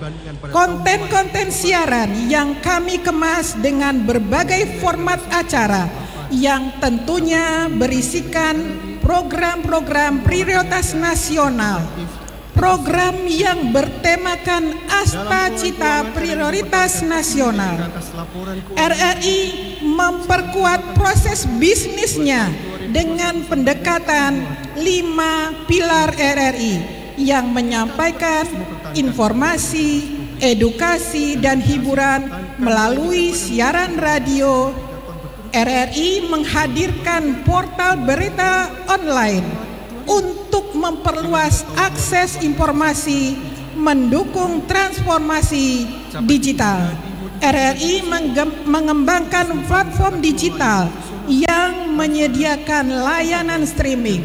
Konten-konten siaran yang kami kemas dengan berbagai format acara yang tentunya berisikan program-program prioritas nasional, program yang bertemakan asta cita prioritas nasional. RRI memperkuat proses bisnisnya dengan pendekatan 5 pilar RRI yang menyampaikan informasi, edukasi, dan hiburan melalui siaran radio. RRI menghadirkan portal berita online untuk memperluas akses informasi, mendukung transformasi digital. RRI mengembangkan platform digital yang menyediakan layanan streaming.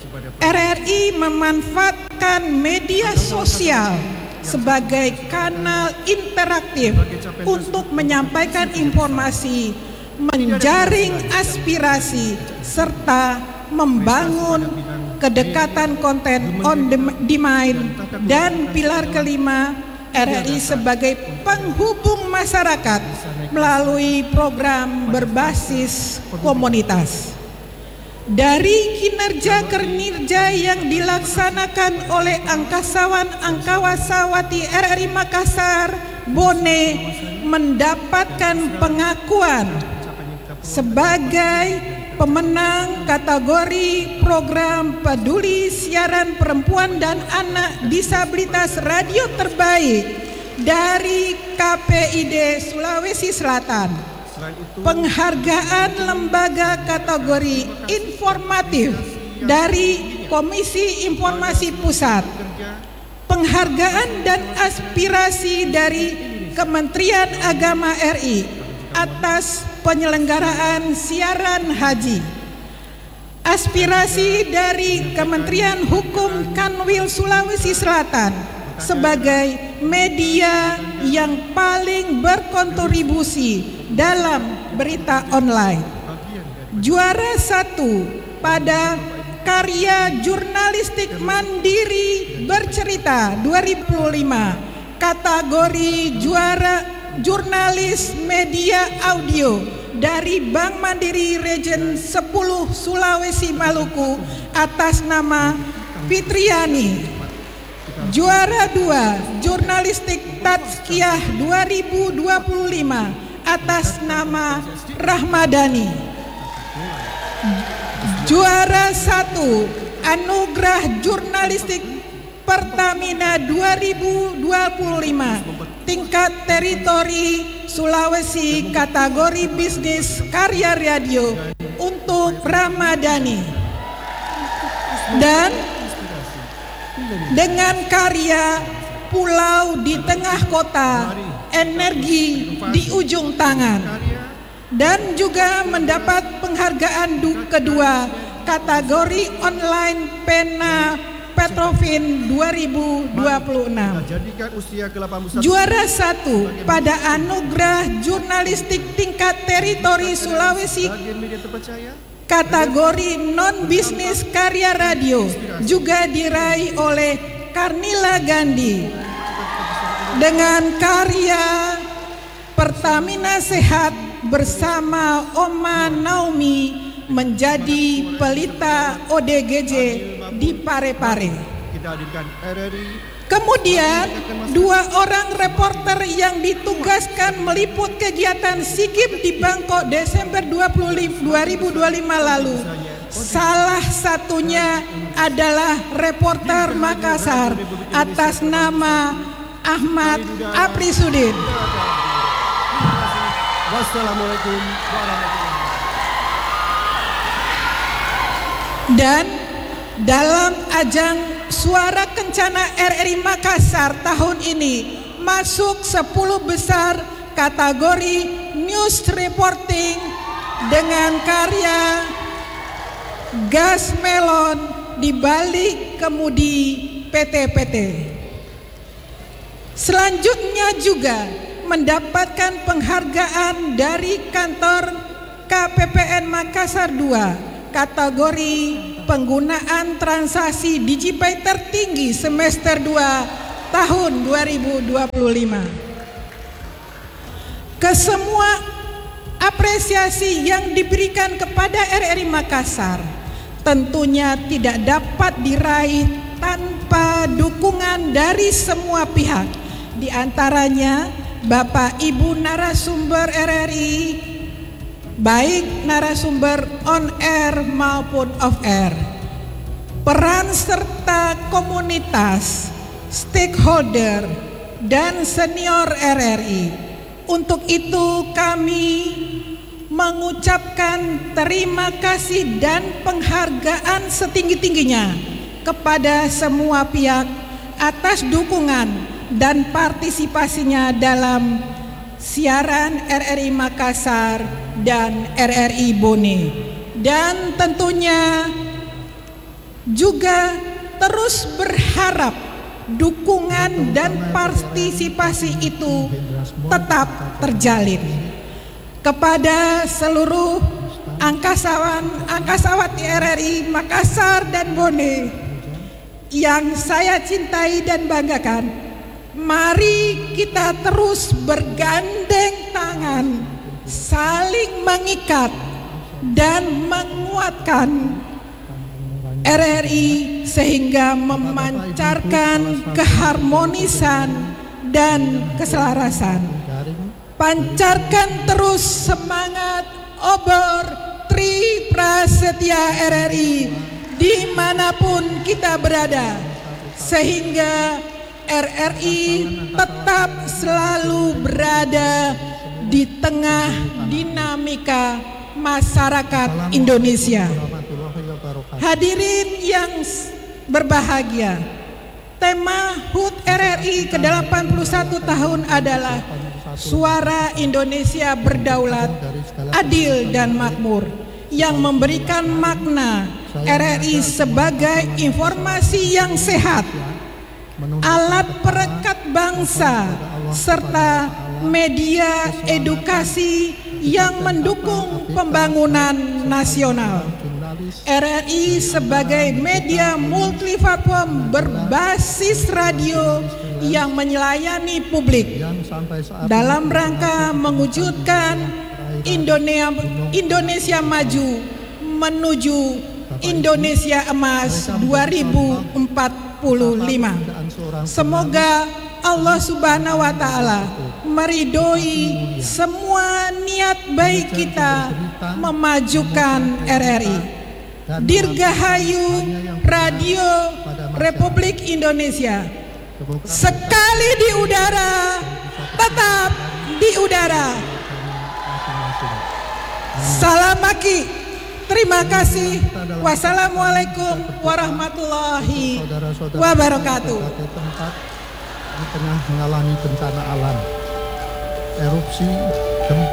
RRI memanfaatkan media sosial sebagai kanal interaktif untuk menyampaikan informasi, menjaring aspirasi, serta membangun kedekatan konten on demand. Dan pilar kelima, RRI sebagai penghubung masyarakat melalui program berbasis komunitas. Dari kinerja-kinerja yang dilaksanakan oleh angkasawan-angkawasawati RRI Makassar, Bone mendapatkan pengakuan sebagai pemenang kategori program peduli siaran perempuan dan anak disabilitas radio terbaik dari KPID Sulawesi Selatan. Penghargaan lembaga kategori informatif dari Komisi Informasi Pusat. Penghargaan dan aspirasi dari Kementerian Agama RI atas penyelenggaraan siaran haji. Aspirasi dari Kementerian Hukum Kanwil Sulawesi Selatan sebagai media yang paling berkontribusi dalam berita online. Juara 1 pada karya jurnalistik mandiri bercerita 2005, kategori juara jurnalis media audio dari Bank Mandiri Region 10 Sulawesi Maluku atas nama Fitriani. Juara 2 jurnalistik Tazkiyah 2025 atas nama Rahmadani. Juara 1 Anugerah Jurnalistik Pertamina 2025 tingkat teritori Sulawesi kategori bisnis karya radio untuk Ramadhani. Dan dengan karya Pulau di Tengah Kota, Energi di Ujung Tangan, dan juga mendapat penghargaan kedua kategori online Pena Petrovin 2026. Juara 1 pada anugerah jurnalistik tingkat teritori Sulawesi kategori non bisnis karya radio juga diraih oleh Karnila Gandhi dengan karya Pertamina Sehat bersama Oma Naomi menjadi pelita ODGJ di Parepare. Kemudian 2 orang reporter yang ditugaskan meliput kegiatan SEA Games di Bangkok Desember 2025 lalu. Salah satunya adalah reporter Makassar atas nama Ahmad Aprisudin. Wassalamualaikum warahmatullahi wabarakatuh. Dan dalam ajang Suara Kencana RRI Makassar tahun ini masuk 10 besar kategori news reporting dengan karya Gas Melon di balik kemudi PT-PT. Selanjutnya juga mendapatkan penghargaan dari kantor KPPN Makassar 2 kategori penggunaan transaksi DigiPay tertinggi semester 2 tahun 2025. Kesemua apresiasi yang diberikan kepada RRI Makassar tentunya tidak dapat diraih tanpa dukungan dari semua pihak, di antaranya Bapak Ibu narasumber RRI, baik narasumber on air maupun off air, peran serta komunitas, stakeholder, dan senior RRI. Untuk itu kami mengucapkan terima kasih dan penghargaan setinggi-tingginya kepada semua pihak atas dukungan dan partisipasinya dalam siaran RRI Makassar dan RRI Bone. Dan tentunya juga terus berharap dukungan dan partisipasi itu tetap terjalin. Kepada seluruh angkasawati RRI Makassar dan Bone yang saya cintai dan banggakan, mari kita terus bergandeng tangan, saling mengikat dan menguatkan RRI sehingga memancarkan keharmonisan dan keselarasan. Pancarkan terus semangat obor Tri Prasetya RRI dimanapun kita berada, sehingga RRI tetap selalu berada di tengah dinamika masyarakat Indonesia. Hadirin yang berbahagia, tema HUT RRI ke-81 tahun adalah Suara Indonesia Berdaulat, Adil dan Makmur, yang memberikan makna RRI sebagai informasi yang sehat, alat perekat bangsa, serta media edukasi yang mendukung pembangunan nasional. RRI sebagai media multiplatform berbasis radio yang melayani publik dalam rangka mewujudkan Indonesia maju menuju Indonesia Emas 2045. Semoga Allah Subhanahu wa Ta'ala meridhoi semua niat baik kita memajukan RRI. Dirgahayu Radio Republik Indonesia, sekali di udara, tetap di udara. Salam maki. Terima kasih. Wassalamualaikum warahmatullahi wabarakatuh. Di tengah mengalami bencana alam, erupsi, gempa.